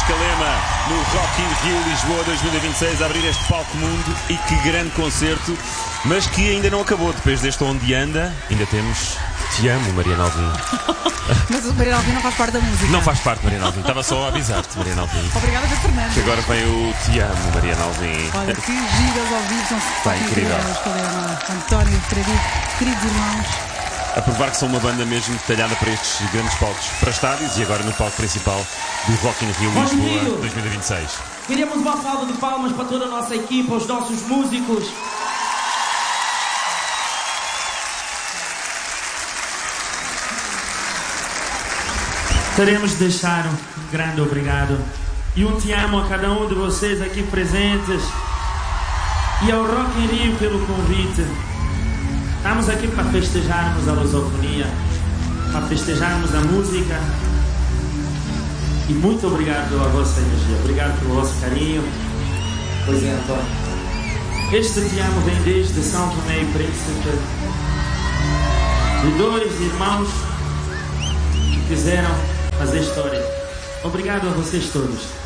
Escalema no Rock in Rio Lisboa 2026 a abrir este palco mundo. E que grande concerto, mas que ainda não acabou. Depois deste Onde Anda, ainda temos Te Amo, Mariana Alvim. Mas o Mariana Alvim não faz parte da música. Não faz parte, Mariana Alvim. Estava só a avisar-te, Mariana Alvim. Obrigada, Pedro Fernandes. Que agora vem o Te Amo, Mariana Alvim. Olha, que giras ao vivo, são Está incrível. Escalema, António, Frederico, queridos irmãos. A provar que são uma banda mesmo detalhada para estes grandes palcos, para estádios e agora no palco principal do Rock in Rio Lisboa 2026. Queríamos uma salva de palmas para toda a nossa equipa, os nossos músicos. Queremos deixar um grande obrigado e um te amo a cada um de vocês aqui presentes e ao Rock in Rio pelo convite. Estamos aqui para festejarmos a lusofonia, para festejarmos a música. E muito obrigado pela vossa energia, obrigado pelo vosso carinho. Pois é, Antônio. Este te amo vem desde São Tomé e Príncipe, de dois irmãos que quiseram fazer história. Obrigado a vocês todos.